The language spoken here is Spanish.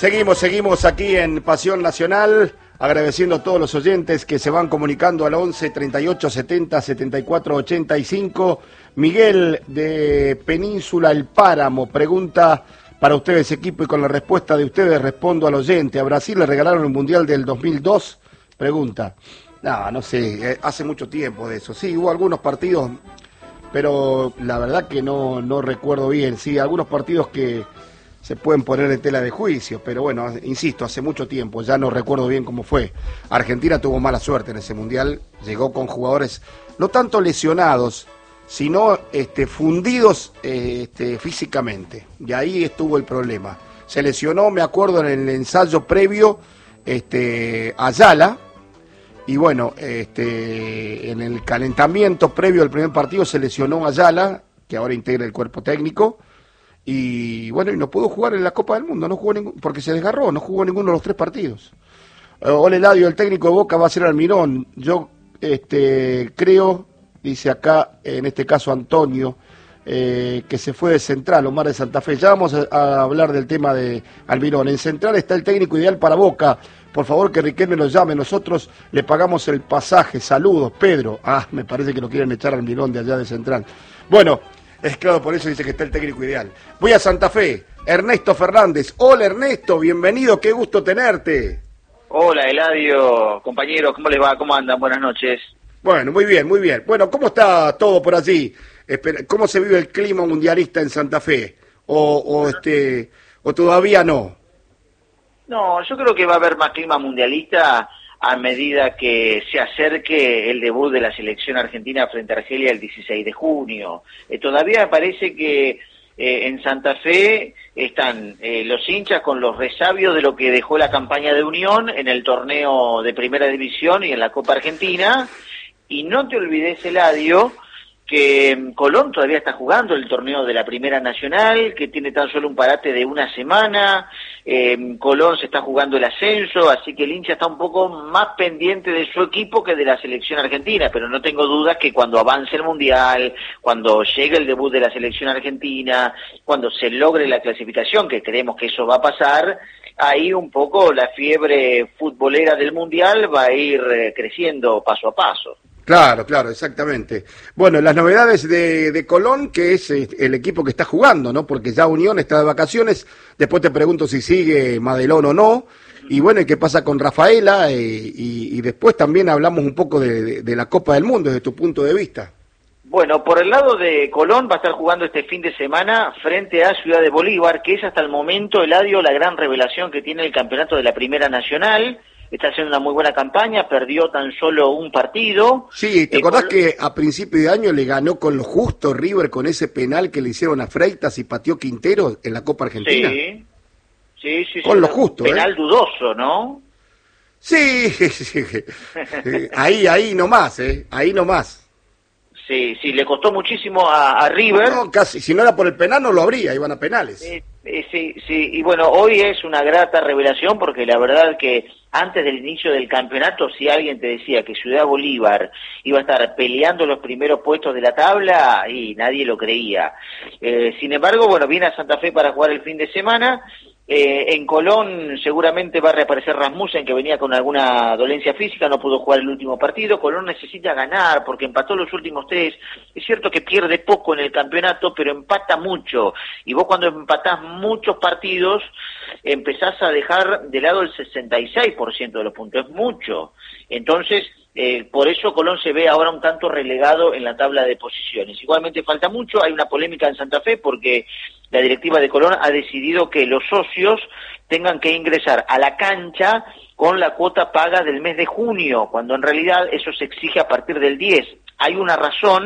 Seguimos aquí en Pasión Nacional, agradeciendo a todos los oyentes que se van comunicando al 11 38 70 74 85. Miguel de Península El Páramo pregunta para ustedes, equipo, y con la respuesta de ustedes respondo al oyente. ¿A Brasil le regalaron el Mundial del 2002? Pregunta. No sé, hace mucho tiempo de eso. Sí, hubo algunos partidos, pero la verdad que no recuerdo bien. Sí, algunos partidos que se pueden poner en tela de juicio, pero bueno, insisto, hace mucho tiempo, ya no recuerdo bien cómo fue. Argentina tuvo mala suerte en ese Mundial, llegó con jugadores no tanto lesionados, sino fundidos físicamente, y ahí estuvo el problema. Se lesionó, me acuerdo, en el ensayo previo Ayala, y bueno, en el calentamiento previo al primer partido se lesionó Ayala, que ahora integra el cuerpo técnico, y bueno, y no pudo jugar en la Copa del Mundo, no jugó porque se desgarró, no jugó ninguno de los 3 partidos. Ole Eladio, el técnico de Boca va a ser Almirón. Yo creo, dice acá, en este caso Antonio, que se fue de Central, Omar de Santa Fe. Ya vamos a hablar del tema de Almirón. En Central está el técnico ideal para Boca. Por favor, que Riquelme nos llame, nosotros le pagamos el pasaje. Saludos, Pedro. Me parece que lo quieren echar al Almirón de allá de Central. Bueno, es claro, por eso dice que está el técnico ideal. Voy a Santa Fe, Ernesto Fernández. Hola Ernesto, bienvenido, qué gusto tenerte. Hola Eladio, compañeros, ¿cómo les va? ¿Cómo andan? Buenas noches. Bueno, muy bien, muy bien. Bueno, ¿cómo está todo por allí? ¿Cómo se vive el clima mundialista en Santa Fe? ¿O todavía no? No, yo creo que va a haber más clima mundialista a medida que se acerque el debut de la selección argentina frente a Argelia el 16 de junio. Todavía me parece que en Santa Fe están los hinchas con los resabios de lo que dejó la campaña de Unión en el torneo de Primera División y en la Copa Argentina. Y no te olvides, Eladio, que Colón todavía está jugando el torneo de la Primera Nacional, que tiene tan solo un parate de una semana. Colón se está jugando el ascenso, así que el hincha está un poco más pendiente de su equipo que de la selección argentina, pero no tengo dudas que cuando avance el Mundial, cuando llegue el debut de la selección argentina, cuando se logre la clasificación, que creemos que eso va a pasar, ahí un poco la fiebre futbolera del Mundial va a ir creciendo paso a paso. Claro, exactamente. Bueno, las novedades de Colón, que es el equipo que está jugando, ¿no? Porque ya Unión está de vacaciones, después te pregunto si sigue Madelón o no, y bueno, ¿y qué pasa con Rafaela? Y después también hablamos un poco de la Copa del Mundo, desde tu punto de vista. Bueno, por el lado de Colón va a estar jugando este fin de semana frente a Ciudad de Bolívar, que es hasta el momento, Eladio, la gran revelación que tiene el campeonato de la Primera Nacional. Está haciendo una muy buena campaña, perdió tan solo un partido. Sí, ¿te acordás que a principio de año le ganó con lo justo River con ese penal que le hicieron a Freitas y pateó Quintero en la Copa Argentina? Sí. Con lo justo, penal dudoso, ¿no? Sí. ahí nomás, ahí nomás. Sí, le costó muchísimo a River. No, casi, si no era por el penal no lo habría, iban a penales. Sí, y bueno, hoy es una grata revelación porque la verdad que antes del inicio del campeonato, si alguien te decía que Ciudad Bolívar iba a estar peleando los primeros puestos de la tabla, y nadie lo creía. Sin embargo, bueno, viene a Santa Fe para jugar el fin de semana. En Colón seguramente va a reaparecer Rasmussen, que venía con alguna dolencia física, no pudo jugar el último partido. Colón necesita ganar porque empató los últimos 3. Es cierto que pierde poco en el campeonato, pero empata mucho. Y vos cuando empatás muchos partidos, empezás a dejar de lado el 66% de los puntos. Es mucho. Entonces, por eso Colón se ve ahora un tanto relegado en la tabla de posiciones. Igualmente falta mucho, hay una polémica en Santa Fe porque la directiva de Colón ha decidido que los socios tengan que ingresar a la cancha con la cuota paga del mes de junio, cuando en realidad eso se exige a partir del 10. Hay una razón